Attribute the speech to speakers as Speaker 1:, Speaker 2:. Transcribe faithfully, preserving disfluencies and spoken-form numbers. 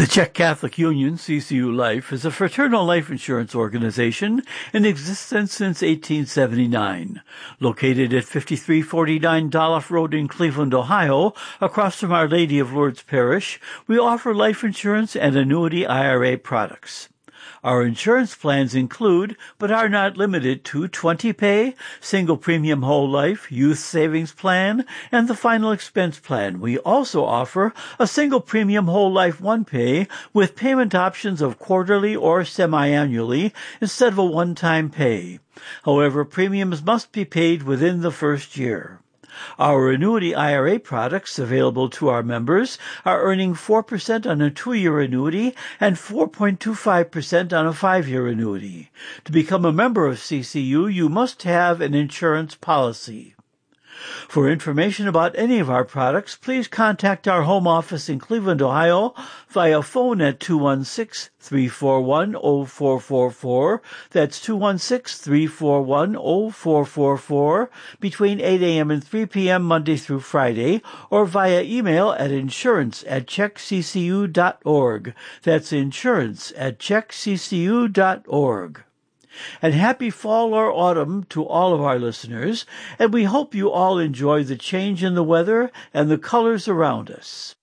Speaker 1: The Czech Catholic Union, C C U Life, is a fraternal life insurance organization in existence since eighteen seventy-nine. Located at fifty-three forty-nine Dolph Road in Cleveland, Ohio, across from Our Lady of Lourdes Parish, we offer life insurance and annuity I R A products. Our insurance plans include, but are not limited to, twenty-pay, single premium whole life, youth savings plan, and the final expense plan. We also offer a single premium whole life one-pay with payment options of quarterly or semi-annually instead of a one-time pay. However, premiums must be paid within the first year. Our annuity I R A products available to our members are earning four percent on a two-year annuity and four point two five percent on a five-year annuity. To become a member of C C U, you must have an insurance policy. For information about any of our products, please contact our home office in Cleveland, Ohio, via phone at two one six, three four one, zero four four four. That's two one six, three four one, zero four four four, between eight a.m. and three p.m. Monday through Friday, or via email at insurance at czech c c u dot org. That's insurance at czech c c u dot org. And happy fall or autumn to all of our listeners, and we hope you all enjoy the change in the weather and the colors around us.